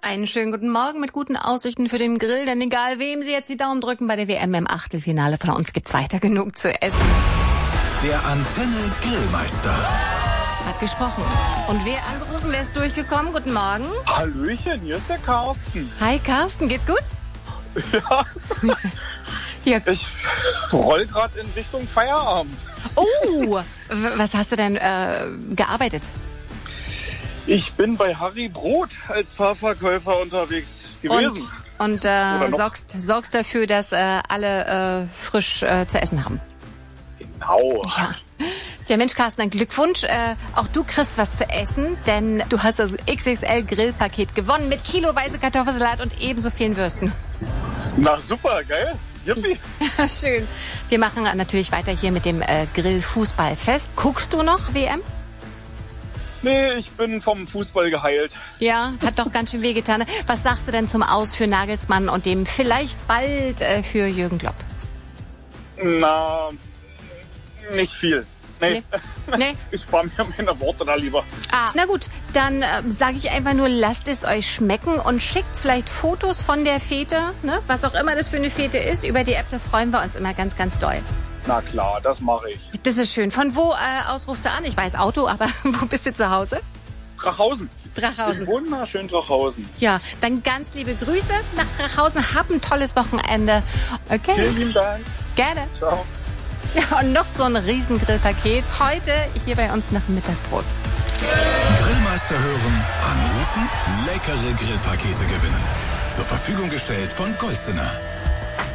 Einen schönen guten Morgen mit guten Aussichten für den Grill, denn egal wem Sie jetzt die Daumen drücken bei der WM im Achtelfinale, von uns gibt's weiter genug zu essen. Der Antenne Grillmeister Hat gesprochen. Und wer angerufen, wer ist durchgekommen? Guten Morgen. Hallöchen, hier ist der Carsten. Hi Carsten, geht's gut? Ja, Hier. ich roll gerade in Richtung Feierabend. Oh, was hast du denn gearbeitet? Ich bin bei Harry Brot als Fahrverkäufer unterwegs gewesen. Und sorgst dafür, dass alle frisch zu essen haben. Genau. Ja. Ja, Mensch, Carsten, ein Glückwunsch. Auch du kriegst was zu essen, denn du hast das XXL-Grillpaket gewonnen mit kiloweise Kartoffelsalat und ebenso vielen Würsten. Na super, geil. Yippie. Schön. Wir machen natürlich weiter hier mit dem Grillfußballfest. Guckst du noch WM? Nee, ich bin vom Fußball geheilt. Ja, hat doch ganz schön wehgetan. Was sagst du denn zum Aus für Nagelsmann und dem vielleicht bald für Jürgen Klopp? Na, nicht viel. Nee. Nee? Ich spare mir meine Worte da lieber. Ah, na gut, dann sage ich einfach nur, lasst es euch schmecken und schickt vielleicht Fotos von der Fete, ne? Was auch immer das für eine Fete ist. Über die App, da freuen wir uns immer ganz, ganz doll. Na klar, das mache ich. Das ist schön. Von wo aus rufst du an? Ich weiß Auto, aber wo bist du zu Hause? Drachhausen. Drachhausen. Wunderschön Drachhausen. Ja, dann ganz liebe Grüße nach Drachhausen. Hab ein tolles Wochenende. Okay. Vielen lieben Dank. Gerne. Ciao. Ja, und noch so ein Riesengrillpaket. Heute hier bei uns nach Mittagbrot. Grillmeister hören, anrufen, leckere Grillpakete gewinnen. Zur Verfügung gestellt von Golsener.